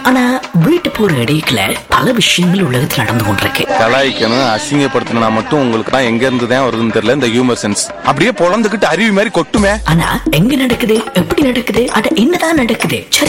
ஆனா வீட்டு போற இடையில பல விஷயங்கள் உலகத்தில் நடந்து கொண்டிருக்கு. கலாய்க்கணும் அசிங்கப்படுத்தணும்னா மட்டும் உங்களுக்கு தான் எங்க இருந்து தான் வருதுன்னு தெரியல இந்த ஹியூமர் சென்ஸ். அப்படியே பொழந்துகிட்டு அருவி மாதிரி கொட்டுமே. ஆனா எங்க நடக்குது, எப்படி நடக்குது, அட என்னதான் நடக்குது, சரி